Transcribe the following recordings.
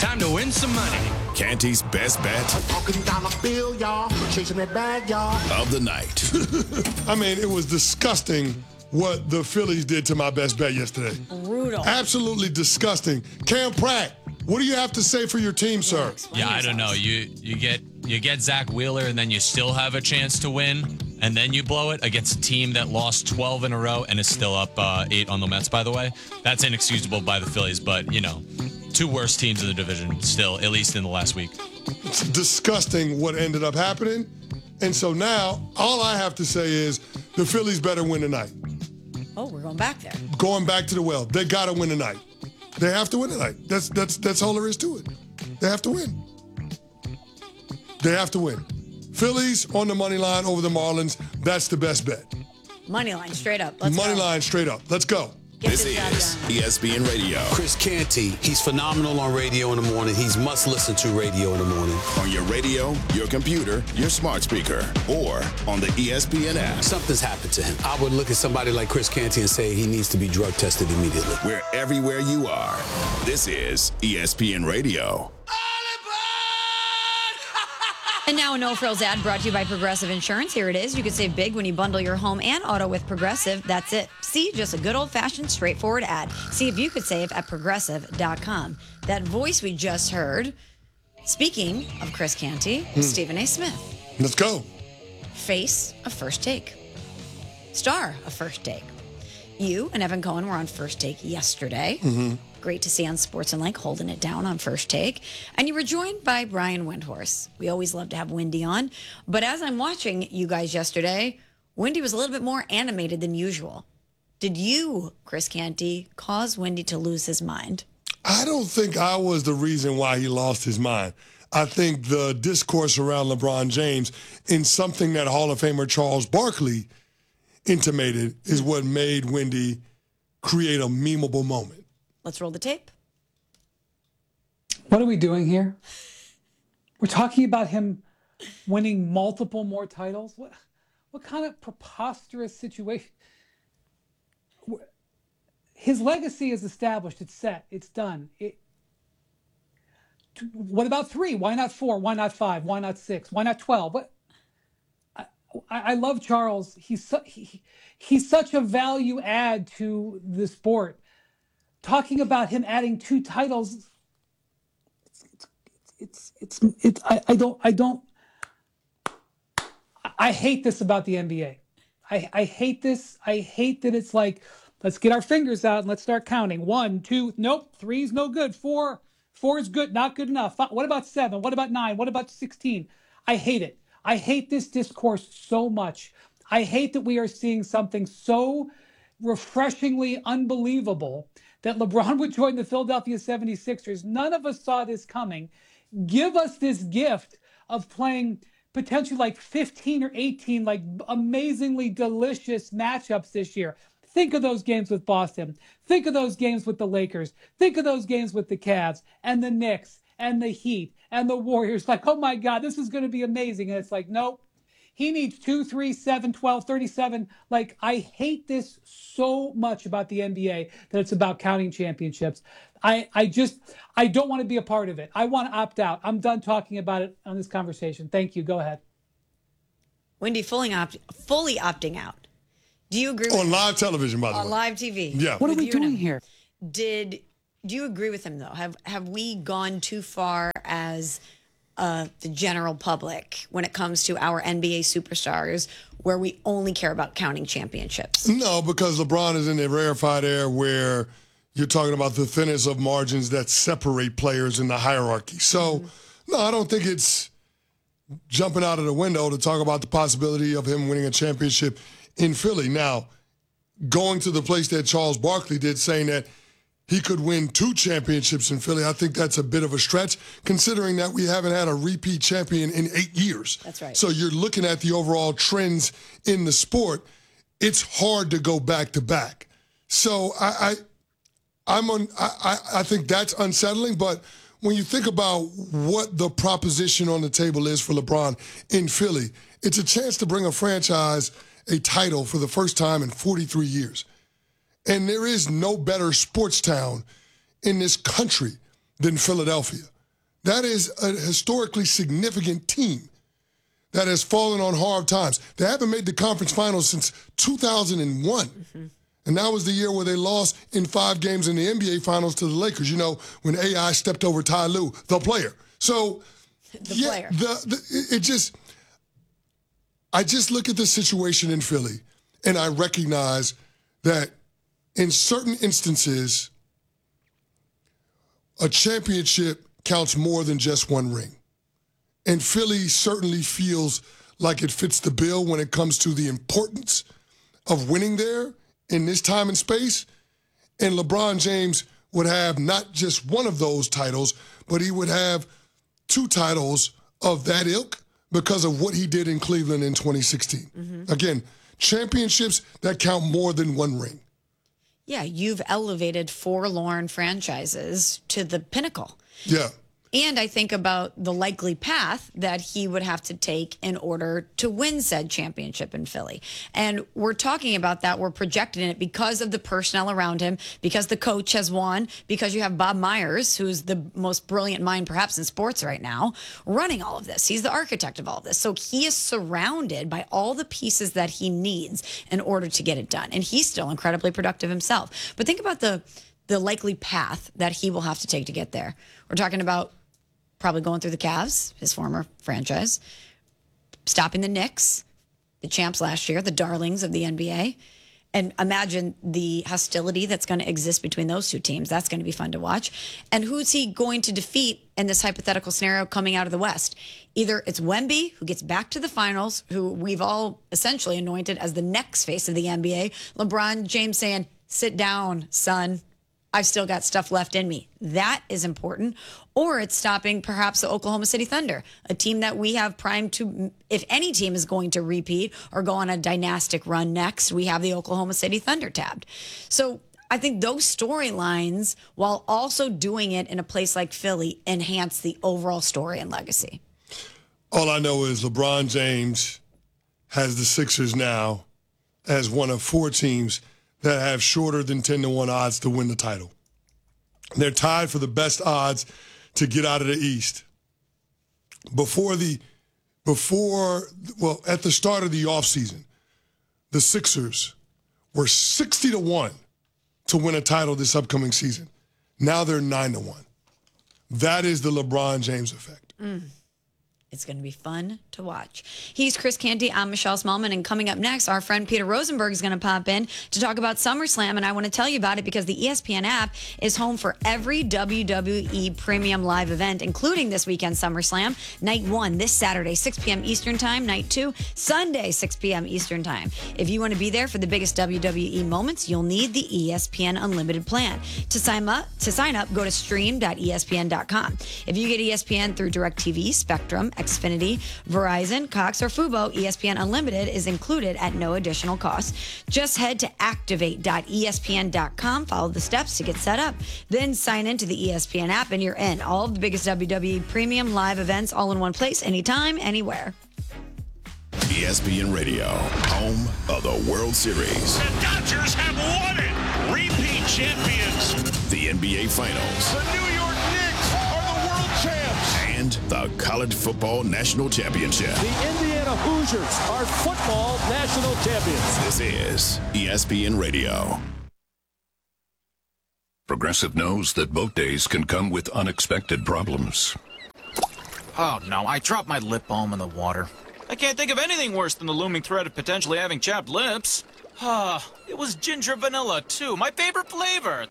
Time to win some money. Canty's best bet Talking dollar bill, y'all. Chasing that bag, y'all. of the night. I mean, it was disgusting what the Phillies did to my best bet yesterday. Brutal. Absolutely disgusting. Cam Pratt, what do you have to say for your team, sir? Yeah, I don't know. You get Zach Wheeler, and then you still have a chance to win, and then you blow it against a team that lost 12 in a row and is still up 8 on the Mets, by the way. That's inexcusable by the Phillies, but, two worst teams in the division still, at least in the last week. It's disgusting what ended up happening. And so now, all I have to say is the Phillies better win tonight. Oh, we're going back there. Going back to the well. They got to win tonight. They have to win tonight. That's all there is to it. They have to win. They have to win. Phillies on the money line over the Marlins. That's the best bet. Money line, straight up. Let's Money go. line straight up. Let's go. Get This this job is done. ESPN Radio. Chris Canty, he's phenomenal on radio in the morning. He's must listen to radio in the morning. On your radio, your computer, your smart speaker, or on the ESPN app. Something's happened to him. I would look at somebody like Chris Canty and say he needs to be drug tested immediately. We're everywhere you are. This is ESPN Radio. And now a No Frills ad brought to you by Progressive Insurance. Here it is. You can save big when you bundle your home and auto with Progressive. That's it. See, just a good old-fashioned, straightforward ad. See if you could save at Progressive.com. That voice we just heard, speaking of Chris Canty, Stephen A. Smith. Let's go. Face of First Take. Star of First Take. You and Evan Cohen were on First Take yesterday. Great to see on Sports and Link holding it down on First Take. And you were joined by Brian Windhorse. We always love to have Wendy on. But as I'm watching you guys yesterday, Wendy was a little bit more animated than usual. Did you, Chris Canty, cause Wendy to lose his mind? I don't think I was the reason why he lost his mind. I think the discourse around LeBron James in something that Hall of Famer Charles Barkley intimated is what made Wendy create a memeable moment. Let's roll the tape. What are we doing here? We're talking about him winning multiple more titles? What kind of preposterous situation? His legacy is established. It's set. It's done. What about 3? Why not 4? Why not 5? Why not 6? Why not 12? I love Charles. He's such a value add to the sport. Talking about him adding 2 titles, I hate this about the NBA. I hate this. I hate that it's like, let's get our fingers out and let's start counting. 1, 2, nope. 3's no good. 4 is good, not good enough. What about 7? What about 9? What about 16? I hate it. I hate this discourse so much. I hate that we are seeing something so refreshingly unbelievable that LeBron would join the Philadelphia 76ers. None of us saw this coming. Give us this gift of playing potentially like 15 or 18 like amazingly delicious matchups this year. Think of those games with Boston. Think of those games with the Lakers. Think of those games with the Cavs and the Knicks and the Heat and the Warriors. Like, oh my God, this is going to be amazing. And it's like, nope. He needs 2, 3, 7, 12, 37. Like, I hate this so much about the NBA that it's about counting championships. I don't want to be a part of it. I want to opt out. I'm done talking about it on this conversation. Thank you. Go ahead. Wendy fully opting out. Do you agree with On live television, by the way. on live TV? Yeah. What are With we you and doing him. here? Do you agree with him though? Have we gone too far as the general public when it comes to our NBA superstars, where we only care about counting championships? No, because LeBron is in the rarefied air where you're talking about the thinnest of margins that separate players in the hierarchy. So, no, I don't think it's jumping out of the window to talk about the possibility of him winning a championship in Philly. Now, going to the place that Charles Barkley did, saying that he could win 2 championships in Philly, I think that's a bit of a stretch, considering that we haven't had a repeat champion in 8 years. That's right. So you're looking at the overall trends in the sport. It's hard to go back to back. So I think that's unsettling. But when you think about what the proposition on the table is for LeBron in Philly, it's a chance to bring a franchise a title for the first time in 43 years. And there is no better sports town in this country than Philadelphia. That is a historically significant team that has fallen on hard times. They haven't made the conference finals since 2001. Mm-hmm. And that was the year where they lost in 5 games in the NBA finals to the Lakers, you know, when AI stepped over Ty Lue, the player. So, player. I just look at the situation in Philly and I recognize that in certain instances, a championship counts more than just one ring. And Philly certainly feels like it fits the bill when it comes to the importance of winning there in this time and space. And LeBron James would have not just one of those titles, but he would have 2 titles of that ilk because of what he did in Cleveland in 2016. Mm-hmm. Again, championships that count more than one ring. Yeah, you've elevated forlorn franchises to the pinnacle. Yeah. And I think about the likely path that he would have to take in order to win said championship in Philly. And we're talking about that. We're projecting it because of the personnel around him, because the coach has won, because you have Bob Myers, who's the most brilliant mind perhaps in sports right now, running all of this. He's the architect of all of this. So he is surrounded by all the pieces that he needs in order to get it done. And he's still incredibly productive himself. But think about the likely path that he will have to take to get there. We're talking about probably going through the Cavs, his former franchise, stopping the Knicks, the champs last year, the darlings of the NBA. And imagine the hostility that's going to exist between those 2 teams. That's going to be fun to watch. And who's he going to defeat in this hypothetical scenario coming out of the West? Either it's Wemby, who gets back to the finals, who we've all essentially anointed as the next face of the NBA. LeBron James saying, sit down, son. I've still got stuff left in me. That is important. Or it's stopping perhaps the Oklahoma City Thunder, a team that we have primed to, if any team is going to repeat or go on a dynastic run next, we have the Oklahoma City Thunder tabbed. So I think those storylines, while also doing it in a place like Philly, enhance the overall story and legacy. All I know is LeBron James has the Sixers now as one of 4 teams that have shorter than 10-1 odds to win the title. They're tied for the best odds to get out of the East. At the start of the offseason, the Sixers were 60-1 to win a title this upcoming season. Now they're 9-1. That is the LeBron James effect. It's going to be fun to watch. He's Chris Canty. I'm Michelle Smallman. And coming up next, our friend Peter Rosenberg is going to pop in to talk about SummerSlam. And I want to tell you about it because the ESPN app is home for every WWE premium live event, including this weekend SummerSlam. Night 1 this Saturday, 6 p.m. Eastern Time. Night 2, Sunday, 6 p.m. Eastern Time. If you want to be there for the biggest WWE moments, you'll need the ESPN Unlimited plan. To sign up, go to stream.espn.com. If you get ESPN through DirecTV, Spectrum, Xfinity, Verizon, Cox, or Fubo, ESPN Unlimited is included at no additional cost. Just head to activate.espn.com, follow the steps to get set up, then sign into the ESPN app and you're in. All of the biggest WWE premium live events all in one place, anytime, anywhere. ESPN Radio, home of the World Series. The Dodgers have won it! Repeat champions! The NBA Finals. The New York Knicks are the world champs! And the College Football National Championship. The Indiana Hoosiers are football national champions. This is ESPN Radio. Progressive knows that boat days can come with unexpected problems. Oh, no, I dropped my lip balm in the water. I can't think of anything worse than the looming threat of potentially having chapped lips. It was ginger vanilla, too, my favorite flavor.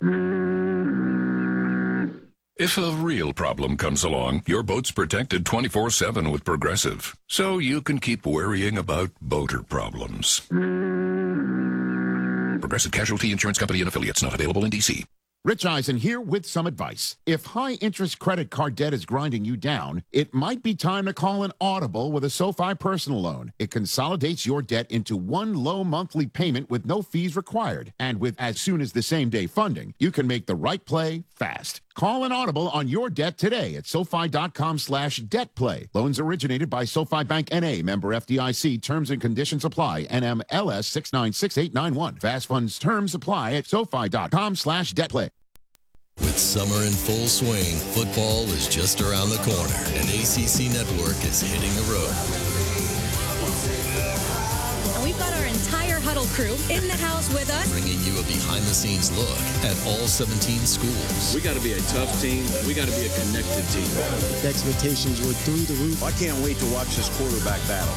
If a real problem comes along, your boat's protected 24/7 with Progressive, so you can keep worrying about boater problems. Progressive Casualty Insurance Company and Affiliates, not available in D.C. Rich Eisen here with some advice. If high-interest credit card debt is grinding you down, it might be time to call an audible with a SoFi personal loan. It consolidates your debt into one low monthly payment with no fees required. And with as soon as the same-day funding, you can make the right play fast. Call an audible on your debt today at SoFi.com/debtplay. Loans originated by SoFi Bank N.A., member FDIC. Terms and conditions apply. NMLS 696891. Fast funds terms apply at SoFi.com/debtplay. With summer in full swing, football is just around the corner, and ACC Network is hitting the road. And we've got our entire Huddle crew in the house with us, bringing you a behind-the-scenes look at all 17 schools. We got to be a tough team. We got to be a connected team. The expectations were through the roof. I can't wait to watch this quarterback battle.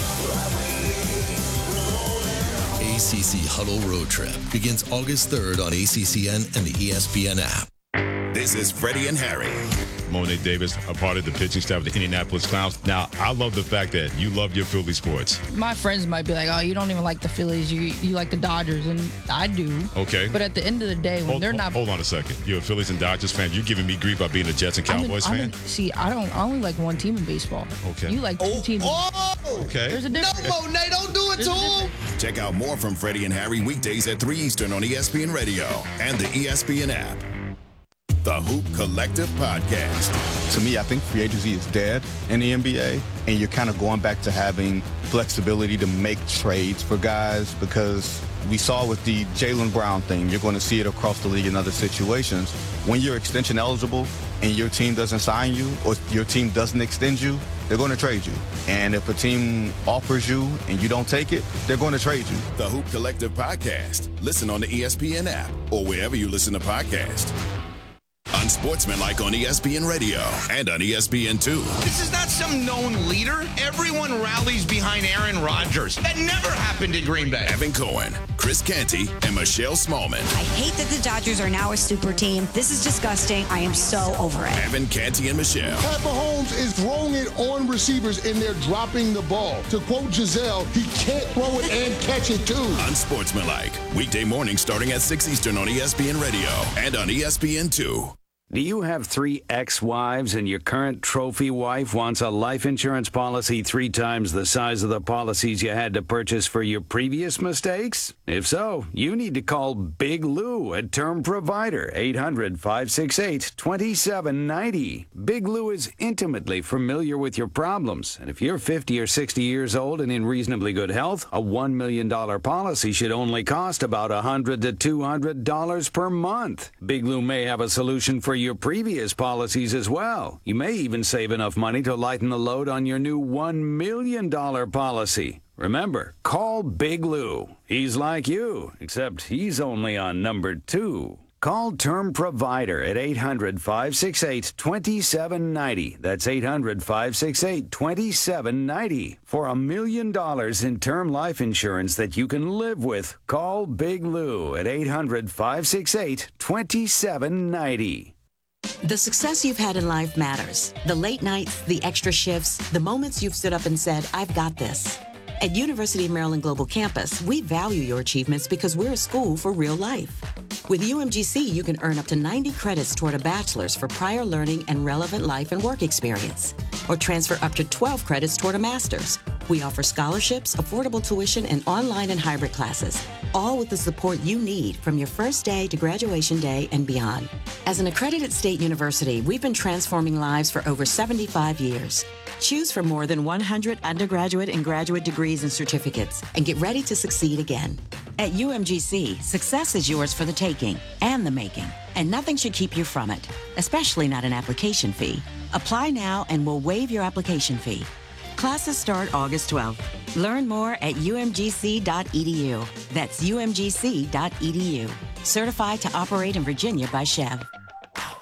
ACC Huddle Road Trip begins August 3rd on ACCN and the ESPN app. This is Freddie and Harry. Monet Davis, a part of the pitching staff of the Indianapolis Clowns. Now, I love the fact that you love your Philly sports. My friends might be like, oh, you don't even like the Phillies. You like the Dodgers. And I do. Okay. But at the end of the day, when they're not... Hold on a second. You're a Phillies and Dodgers fan. You're giving me grief by being a Jets and Cowboys fan? I only like one team in baseball. Okay. You like two teams. Okay. There's a difference. No, Monet, don't do it to him. Check out more from Freddie and Harry weekdays at 3 Eastern on ESPN Radio and the ESPN app. The Hoop Collective Podcast. To me, I think free agency is dead in the NBA, and you're kind of going back to having flexibility to make trades for guys, because we saw with the Jaylen Brown thing, you're going to see it across the league in other situations. When you're extension eligible and your team doesn't sign you or your team doesn't extend you, they're going to trade you. And if a team offers you and you don't take it, they're going to trade you. The Hoop Collective Podcast. Listen on the ESPN app or wherever you listen to podcasts. Unsportsmanlike on ESPN Radio and on ESPN2. This is not some known leader. Everyone rallies behind Aaron Rodgers. That never happened in Green Bay. Evan Cohen, Chris Canty, and Michelle Smallman. I hate that the Dodgers are now a super team. This is disgusting. I am so over it. Evan, Canty, and Michelle. Pat Mahomes is throwing it on receivers, and they're dropping the ball. To quote Giselle, he can't throw it and catch it, too. Unsportsmanlike. Weekday morning starting at 6 Eastern on ESPN Radio and on ESPN2. Do you have 3 ex-wives and your current trophy wife wants a life insurance policy 3 times the size of the policies you had to purchase for your previous mistakes? If so, you need to call Big Lou at Term Provider, 800-568-2790. Big Lou is intimately familiar with your problems, and if you're 50 or 60 years old and in reasonably good health, a $1 million policy should only cost about $100 to $200 per month. Big Lou may have a solution for your previous policies as well. You may even save enough money to lighten the load on your new $1 million policy. Remember, call Big Lou. He's like you, except he's only on number 2. Call Term Provider at 800-568-2790. That's 800-568-2790. For $1 million in term life insurance that you can live with, call Big Lou at 800-568-2790. The success you've had in life matters. The late nights, the extra shifts, the moments you've stood up and said, I've got this. At University of Maryland Global Campus, we value your achievements because we're a school for real life. With UMGC, you can earn up to 90 credits toward a bachelor's for prior learning and relevant life and work experience, or transfer up to 12 credits toward a master's. We offer scholarships, affordable tuition, and online and hybrid classes, all with the support you need from your first day to graduation day and beyond. As an accredited state university, we've been transforming lives for over 75 years. Choose from more than 100 undergraduate and graduate degrees and certificates, and get ready to succeed again. At UMGC, success is yours for the taking and the making, and nothing should keep you from it, especially not an application fee. Apply now and we'll waive your application fee. Classes start August 12th. Learn more at umgc.edu. That's umgc.edu. Certified to operate in Virginia by Chev.